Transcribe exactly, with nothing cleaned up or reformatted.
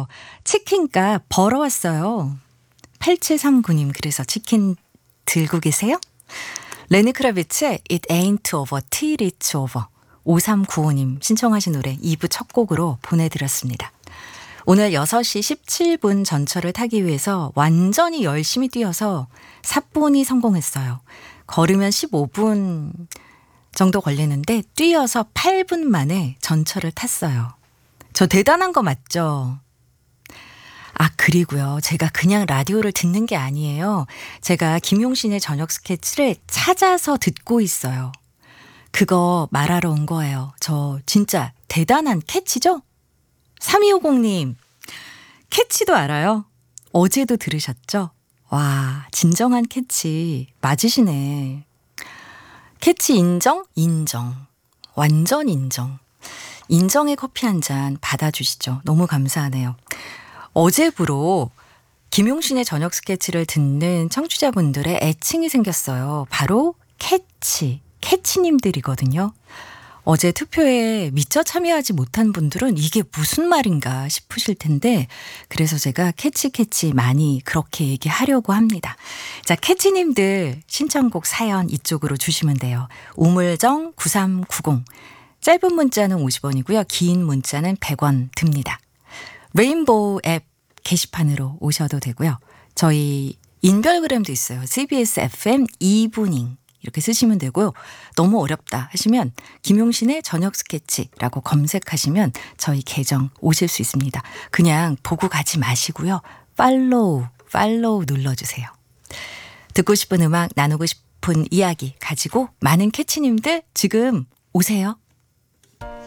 주셨어요. 치킨값 벌어왔어요. 팔칠삼구 님 그래서 치킨 들고 계세요? 레니 크라비츠의 It Ain't Over Till It's Over. 오삼구오 님 신청하신 노래 이 부 첫 곡으로 보내드렸습니다. 오늘 여섯 시 십칠 분 전철을 타기 위해서 완전히 열심히 뛰어서 삿분이 성공했어요. 걸으면 십오 분 정도 걸리는데 뛰어서 팔 분 만에 전철을 탔어요. 저 대단한 거 맞죠? 아, 그리고요. 제가 그냥 라디오를 듣는 게 아니에요. 제가 김용신의 저녁 스케치를 찾아서 듣고 있어요. 그거 말하러 온 거예요. 저 진짜 대단한 캐치죠? 삼이오공 님, 캐치도 알아요? 어제도 들으셨죠? 와, 진정한 캐치 맞으시네. 캐치 인정? 인정. 완전 인정. 인정의 커피 한 잔 받아주시죠. 너무 감사하네요. 어제부로 김용신의 저녁 스케치를 듣는 청취자분들의 애칭이 생겼어요. 바로 캐치, 캐치님들이거든요. 어제 투표에 미처 참여하지 못한 분들은 이게 무슨 말인가 싶으실 텐데 그래서 제가 캐치 캐치 많이 그렇게 얘기하려고 합니다. 자, 캐치님들 신청곡 사연 이쪽으로 주시면 돼요. 우물정 구삼구공 짧은 문자는 오십 원이고요. 긴 문자는 백 원 듭니다. 레인보우 앱 게시판으로 오셔도 되고요. 저희 인별그램도 있어요. 씨비에스 에프엠 이브닝 이렇게 쓰시면 되고요. 너무 어렵다 하시면 김용신의 저녁 스케치라고 검색하시면 저희 계정 오실 수 있습니다. 그냥 보고 가지 마시고요. 팔로우, 팔로우 눌러주세요. 듣고 싶은 음악, 나누고 싶은 이야기 가지고 많은 캐치님들 지금 오세요.